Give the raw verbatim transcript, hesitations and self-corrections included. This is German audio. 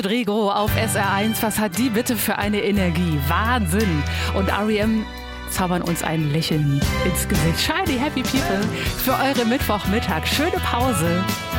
Rodrigo auf S R eins, was hat die bitte für eine Energie? Wahnsinn! Und R E M zaubern uns ein Lächeln ins Gesicht. Shiny Happy People für eure Mittwochmittag. Schöne Pause.